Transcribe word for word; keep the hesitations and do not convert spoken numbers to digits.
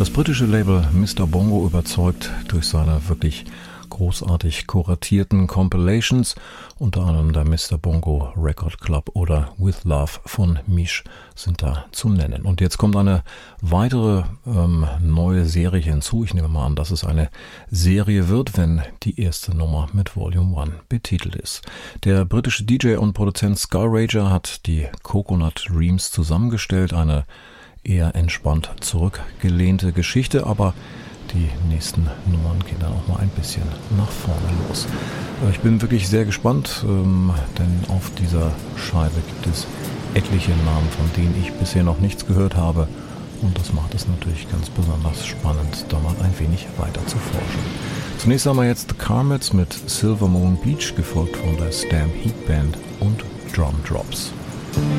Das britische Label Mister Bongo überzeugt durch seine wirklich großartig kuratierten Compilations, unter anderem der Mister Bongo Record Club oder With Love von Misch sind da zu nennen. Und jetzt kommt eine weitere ähm, neue Serie hinzu. Ich nehme mal an, dass es eine Serie wird, wenn die erste Nummer mit Volume One betitelt ist. Der britische D J und Produzent Skull Rager hat die Coconut Dreams zusammengestellt, eine eher entspannt zurückgelehnte Geschichte, aber die nächsten Nummern gehen dann auch mal ein bisschen nach vorne los. Ich bin wirklich sehr gespannt, ähm, denn auf dieser Scheibe gibt es etliche Namen, von denen ich bisher noch nichts gehört habe. Und das macht es natürlich ganz besonders spannend, da mal ein wenig weiter zu forschen. Zunächst haben wir jetzt The Carmets mit Silver Moon Beach, gefolgt von der Stamp Heat Band und Drum Drops.